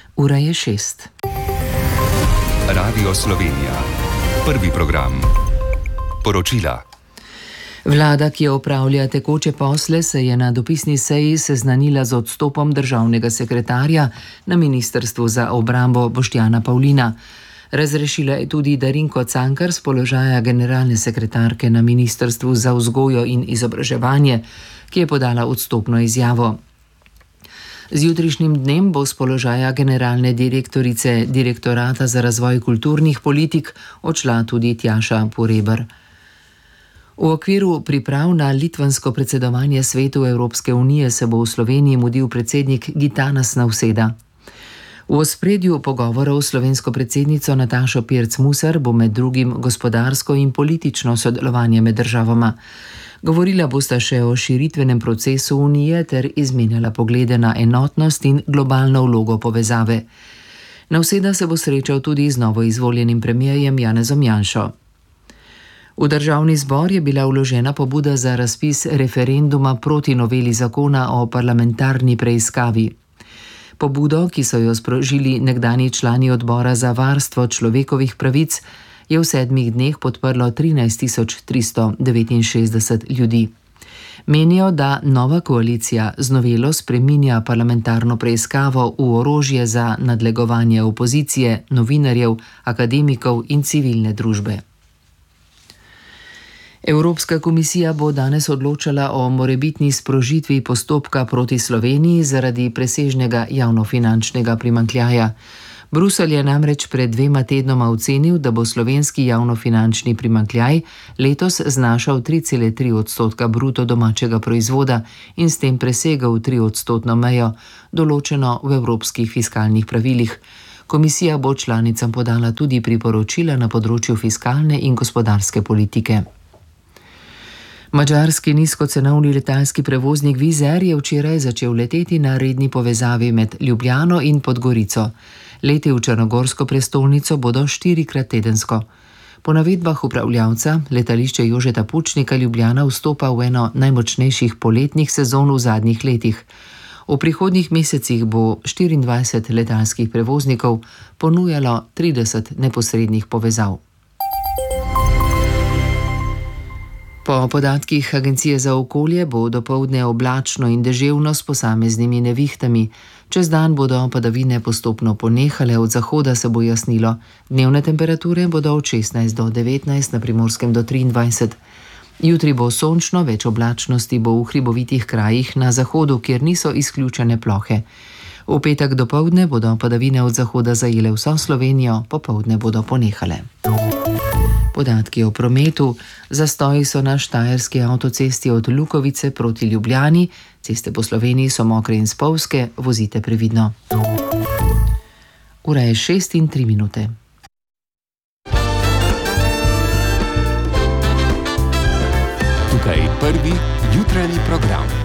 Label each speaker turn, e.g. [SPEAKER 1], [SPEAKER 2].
[SPEAKER 1] Ura je 6.
[SPEAKER 2] Radio Slovenija. Prvi program. Poročila.
[SPEAKER 1] Vlada, ki opravlja tekoče posle, se je na dopisni seji seznanila z odstopom državnega sekretarja na Ministrstvu za obrambo Boštjana Pavlina. Razrešila je tudi Darinko Cankar z položaja generalne sekretarke na Ministrstvu za vzgojo in izobraževanje, ki je podala odstopno izjavo. Z jutrišnjim dnem bo z položaja generalne direktorice Direktorata za razvoj kulturnih politik odšla tudi Tjaša Pureber. V okviru priprav na litvansko predsedovanje Svetu Evropske unije se bo v Sloveniji mudil predsednik Gitanas Nauseda. V ospredju pogovorov s slovensko predsednico Natašo Pirc Musar bo med drugim gospodarsko in politično sodelovanje med državama. Govorila bosta še o širitvenem procesu Unije ter izmenjala poglede na enotnost in globalno vlogo povezave. Nauseda se bo srečal tudi z novoizvoljenim premierjem Janezom Janšo. V državni zbor je bila vložena pobuda za razpis referenduma proti noveli zakona o parlamentarni preiskavi. Pobudo, ki so jo sprožili nekdanji člani odbora za varstvo človekovih pravic, je v 7 dneh podprlo 13.369 ljudi. Menijo, da nova koalicija z novelo spreminja parlamentarno preiskavo v orožje za nadlegovanje opozicije, novinarjev, akademikov in civilne družbe. Evropska komisija bo danes odločala o morebitni sprožitvi postopka proti Sloveniji zaradi presežnega javnofinančnega primanjkljaja. Bruselj je namreč pred 2 tednoma ocenil, da bo slovenski javnofinančni primanjkljaj letos znašal 3,3% bruto domačega proizvoda in s tem presegel 3% mejo, določeno v evropskih fiskalnih pravilih. Komisija bo članicam podala tudi priporočila na področju fiskalne in gospodarske politike. Madžarski nizkocenovni letalski prevoznik Wizz Air je včeraj začel leteti na redni povezavi med Ljubljano in Podgorico. Leti v črnogorsko prestolnico bodo 4-krat tedensko. Po navedbah upravljavca, letališče Jožeta Pučnika Ljubljana vstopa v eno najmočnejših poletnih sezon v zadnjih letih. V prihodnjih mesecih bo 24 letalskih prevoznikov ponujalo 30 neposrednih povezav. Po podatkih Agencije za okolje bo dopoldne oblačno in deževno s posameznimi nevihtami. Čez dan bodo padavine postopno ponehale, od zahoda se bo jasnilo. Dnevne temperature bodo od 16 do 19, na Primorskem do 23. Jutri bo sončno, več oblačnosti bo v hribovitih krajih na zahodu, kjer niso izključene plohe. V petek dopoldne bodo padavine od zahoda zajele vso Slovenijo, popoldne bodo ponehale. Podatki o prometu. Zastoji so na štajerski avtocesti od Lukovice proti Ljubljani. Ceste po Sloveniji so mokre in spolzke, vozite previdno. Ura je 6:03.
[SPEAKER 2] Tukaj prvi jutranji program.